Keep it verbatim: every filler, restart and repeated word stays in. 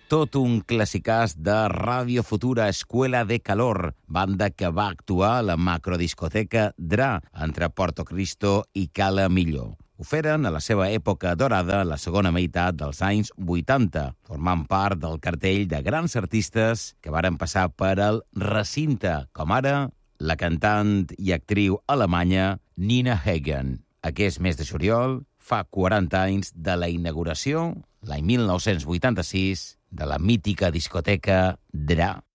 tot un classicàs de Ràdio Futura, Escuela de Calor, banda que va actuar a la macrodiscoteca Dra, entre Porto Cristo i Cala Millor. Ho feren a la seva època dorada, la segona meitat dels anys vuitanta, formant part del cartell de grans artistes que varen passar per al recinte, com ara la cantant i actriu alemanya Nina Hagen. Aquest mes de juliol fa quaranta anys de la inauguració, l'any mil nou-cents vuitanta-sis, de la mítica discoteca Dra.